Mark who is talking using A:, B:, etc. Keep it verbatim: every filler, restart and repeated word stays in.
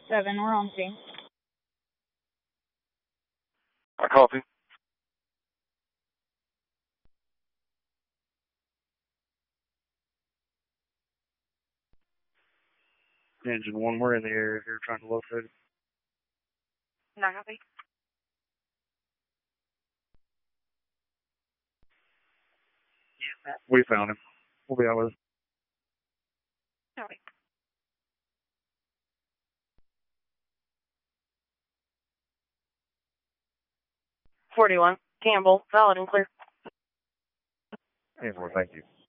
A: seven, we're on scene.
B: I copy. Engine one, we're in the area here trying to locate it.
C: Not copy.
B: We found him. We'll be out with him.
C: Copy. forty-one, Campbell, valid and clear.
B: ten four, thank you.